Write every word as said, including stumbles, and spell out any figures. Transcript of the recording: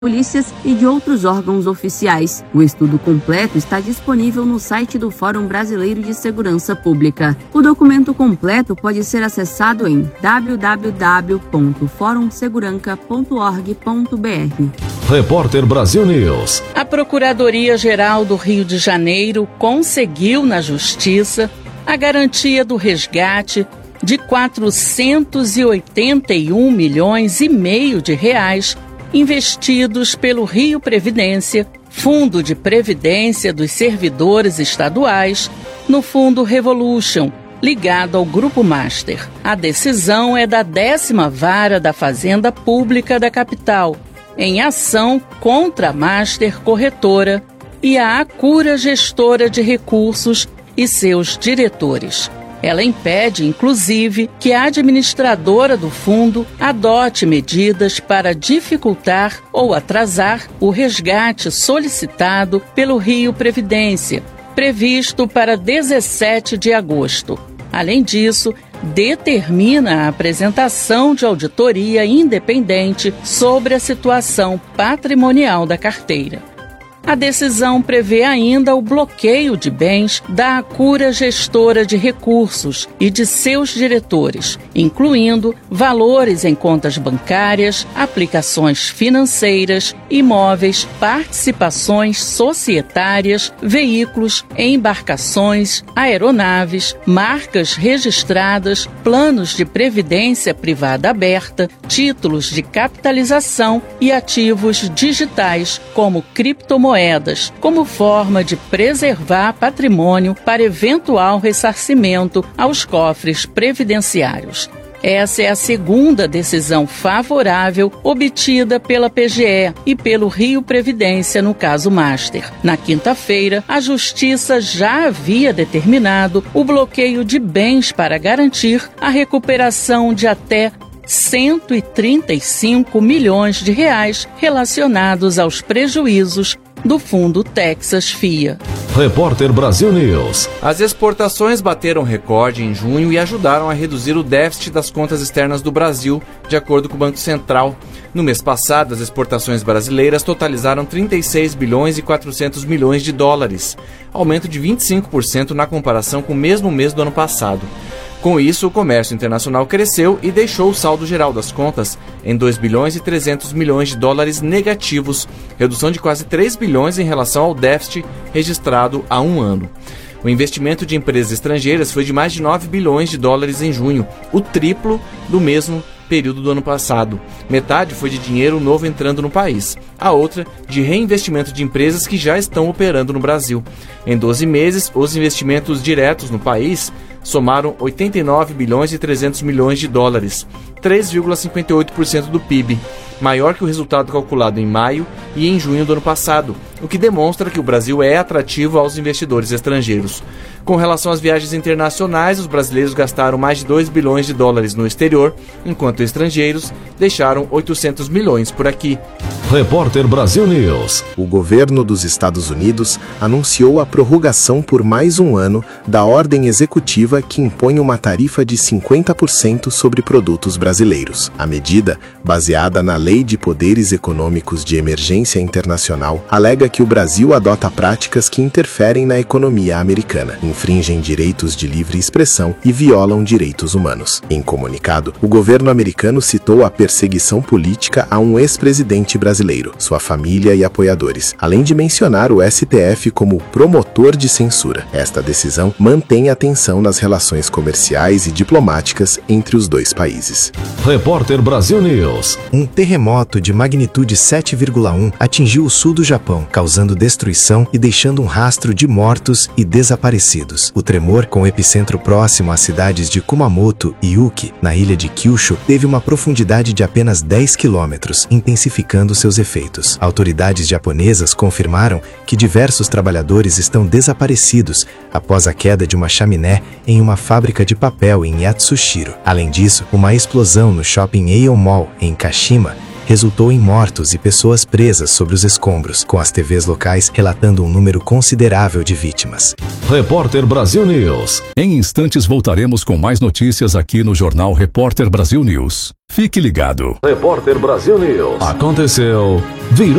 polícias e de outros órgãos oficiais. O estudo completo está disponível no site do Fórum Brasileiro de Segurança Pública. O documento completo pode ser acessado em w w w ponto forum seguranca ponto org ponto b r. Repórter Brasil News. A Procuradoria-Geral do Rio de Janeiro conseguiu na Justiça a garantia do resgate de quatrocentos e oitenta e um milhões e meio de reais investidos pelo Rio Previdência, Fundo de Previdência dos Servidores Estaduais, no Fundo Revolution, ligado ao Grupo Master. A decisão é da décima Vara da Fazenda Pública da capital, em ação contra a Master Corretora e a Acura Gestora de Recursos e seus diretores. Ela impede, inclusive, que a administradora do fundo adote medidas para dificultar ou atrasar o resgate solicitado pelo Rio Previdência, previsto para dezessete de agosto. Além disso, determina a apresentação de auditoria independente sobre a situação patrimonial da carteira. A decisão prevê ainda o bloqueio de bens da Acura Gestora de Recursos e de seus diretores, incluindo valores em contas bancárias, aplicações financeiras, imóveis, participações societárias, veículos, embarcações, aeronaves, marcas registradas, planos de previdência privada aberta, títulos de capitalização e ativos digitais, como criptomoedas. Moedas, como forma de preservar patrimônio para eventual ressarcimento aos cofres previdenciários. Essa é a segunda decisão favorável obtida pela P G E e pelo Rio Previdência no caso Master. Na quinta-feira, a Justiça já havia determinado o bloqueio de bens para garantir a recuperação de até cento e trinta e cinco milhões de reais relacionados aos prejuízos do Fundo Texas F I A. Repórter Brasil News. As exportações bateram recorde em junho e ajudaram a reduzir o déficit das contas externas do Brasil, de acordo com o Banco Central. No mês passado, as exportações brasileiras totalizaram trinta e seis bilhões e quatrocentos milhões de dólares, aumento de vinte e cinco por cento na comparação com o mesmo mês do ano passado. Com isso, o comércio internacional cresceu e deixou o saldo geral das contas em dois bilhões e trezentos milhões de dólares negativos, redução de quase três bilhões em relação ao déficit registrado há um ano. O investimento de empresas estrangeiras foi de mais de nove bilhões de dólares em junho, o triplo do mesmo período do ano passado. Metade foi de dinheiro novo entrando no país, a outra de reinvestimento de empresas que já estão operando no Brasil. Em doze meses, os investimentos diretos no país somaram oitenta e nove bilhões e trezentos milhões de dólares, três vírgula cinquenta e oito por cento do P I B, maior que o resultado calculado em maio e em junho do ano passado, o que demonstra que o Brasil é atrativo aos investidores estrangeiros. Com relação às viagens internacionais, os brasileiros gastaram mais de dois bilhões de dólares no exterior, enquanto estrangeiros deixaram oitocentos milhões por aqui. Repórter Brasil News. O governo dos Estados Unidos anunciou a prorrogação por mais um ano da ordem executiva que impõe uma tarifa de cinquenta por cento sobre produtos brasileiros. A medida, baseada na Lei de Poderes Econômicos de Emergência Internacional, alega que o Brasil adota práticas que interferem na economia americana, infringem direitos de livre expressão e violam direitos humanos. Em comunicado, o governo americano citou a perseguição política a um ex-presidente brasileiro, sua família e apoiadores, além de mencionar o S T F como promotor de censura. Esta decisão mantém a tensão nas relações comerciais e diplomáticas entre os dois países. Repórter Brasil News. Um terremoto de magnitude sete vírgula um atingiu o sul do Japão, causando destruição e deixando um rastro de mortos e desaparecidos. O tremor, com o epicentro próximo às cidades de Kumamoto e Uki, na ilha de Kyushu, teve uma profundidade de apenas dez quilômetros, intensificando seus efeitos. Autoridades japonesas confirmaram que diversos trabalhadores estão desaparecidos após a queda de uma chaminé em uma fábrica de papel em Yatsushiro. Além disso, uma explosão no shopping Aeon Mall, em Kashima, resultou em mortos e pessoas presas sobre os escombros, com as T Vs locais relatando um número considerável de vítimas. Repórter Brasil News. Em instantes voltaremos com mais notícias aqui no Jornal Repórter Brasil News. Fique ligado. Repórter Brasil News. Aconteceu, virou